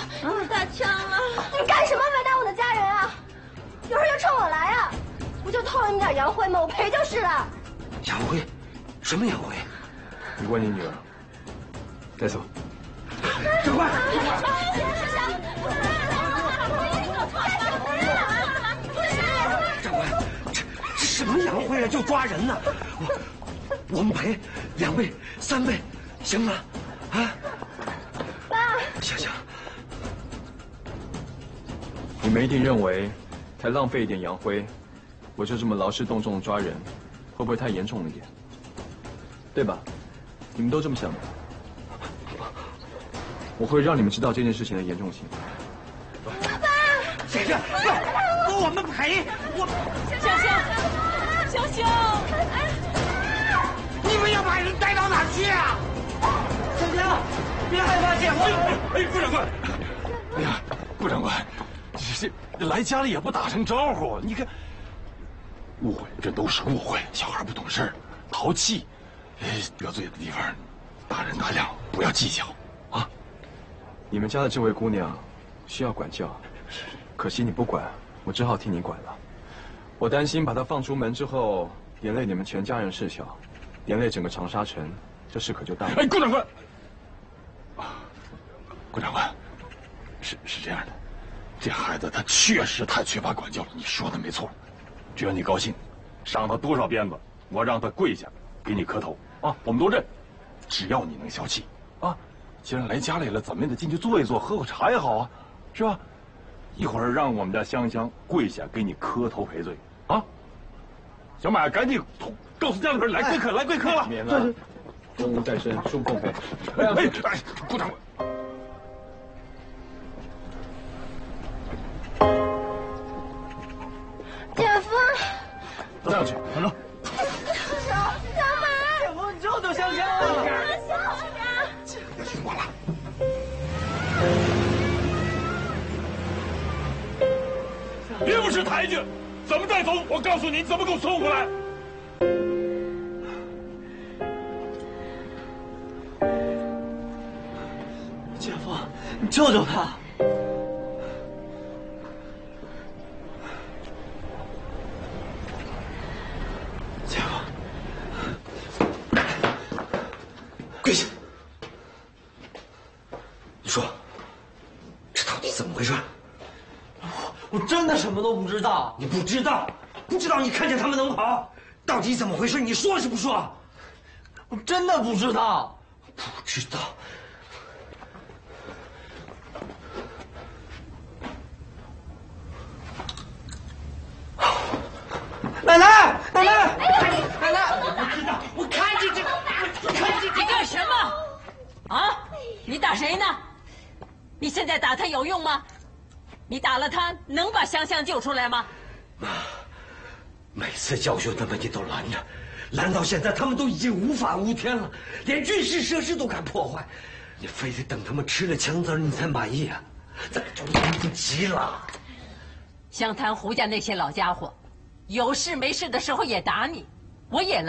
你打枪了！ 你干什么为难我的家人啊？有事就冲我来啊！不就偷了你点洋灰吗？我赔就是了。 洋灰？什么洋灰？ 你问你女儿。带走。 长官！长官，这什么洋灰啊？就抓人呢！我们赔2倍、3倍，行吗？啊？ 爸， 行。 你们一定认为，才浪费一点洋灰，我就这么劳师动众抓人，会不会太严重了一点？对吧？你们都这么想的。我会让你们知道这件事情的严重性。 爸， 先生，我们赔小香， 你们要把人带到哪儿去啊？小香，别害怕，姐夫。 哎，顾长官，哎呀，顾长官，这来家里也不打声招呼，你看，误会，这都是误会，小孩不懂事，淘气，得罪的地方，大人大量，不要计较啊。你们家的这位姑娘需要管教，可惜你不管，我只好替你管了。我担心把她放出门之后，连累你们全家人事小，连累整个长沙城，这事可就大了。哎，顾长官，顾长官，是这样的，这孩子他确实太缺乏管教了，你说的没错。只要你高兴，赏他多少鞭子，我让他跪下给你磕头啊，我们都认。只要你能消气啊。既然来家里了，怎么也得进去坐一坐，喝口茶也好啊，是吧？一会儿让我们家香香跪下给你磕头赔罪啊！小马，赶紧告诉家里边来贵客，来贵客了。免了，公务在身，恕奉陪。哎，顾长官， 姐夫， 带上去，等着。 小马， 姐夫，你救救香香啊！ 小马。 别听我了。 别不识抬举，怎么带走？我告诉你，怎么给我送回来？ 姐夫，你救救他！姐夫，跪下！你说，这到底怎么回事？我真的什么都不知道。你不知道？不知道你看见他们能跑？到底怎么回事？你说是不说？我真的不知道。不知道。奶奶，奶奶，奶奶，我不知道，我看见这个，我看见你干什么？啊？你打谁呢？你现在打他有用吗？你打了他，能把香香救出来吗？ 妈，每次教训他们你都拦着，拦到现在他们都已经无法无天了，连军事设施都敢破坏，你非得等他们吃了枪子你才满意啊？咱就来不及了。 湘潭胡家那些老家伙，有事没事的时候也打你，我也